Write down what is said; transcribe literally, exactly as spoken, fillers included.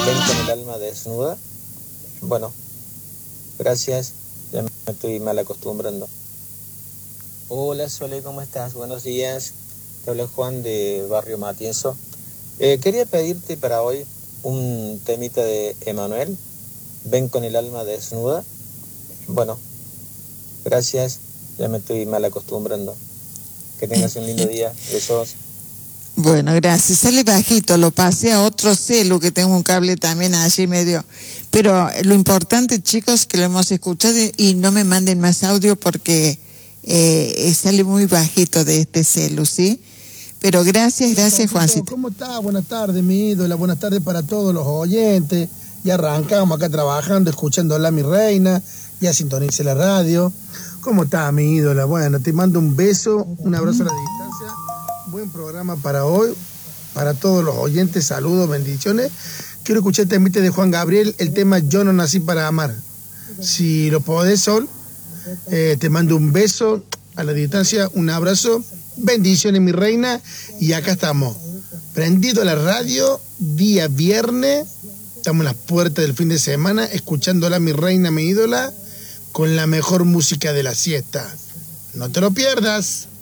ven con el alma desnuda. Bueno, gracias, ya me estoy mal acostumbrando. Hola Sole, ¿cómo estás? Buenos días, te habla Juan de Barrio Matienzo. Eh, quería pedirte para hoy un temita de Emanuel, ven con el alma desnuda. Bueno, gracias, ya me estoy mal acostumbrando. Que tengas un lindo día, besos. Bueno, gracias. Sale bajito, lo pasé a otro celu que tengo un cable también allí medio. Pero lo importante, chicos, que lo hemos escuchado y no me manden más audio porque eh, sale muy bajito de este celu, ¿sí? Pero gracias, gracias, Juancito. ¿Cómo está? Buenas tardes, mi ídola. Buenas tardes para todos los oyentes. Ya arrancamos acá trabajando, escuchando a mi reina. Ya sintonice la radio. ¿Cómo está, mi ídola? Bueno, te mando un beso, un abrazo a la distancia. Buen programa para hoy, para todos los oyentes. Saludos, bendiciones. Quiero escuchar el temita de Juan Gabriel, el tema Yo no nací para amar. Si lo podés, Sol, eh, te mando un beso a la distancia, un abrazo. Bendiciones, mi reina. Y acá estamos, prendido a la radio, día viernes. Estamos en las puertas del fin de semana, escuchándola, mi reina, mi ídola, con la mejor música de la siesta. No te lo pierdas.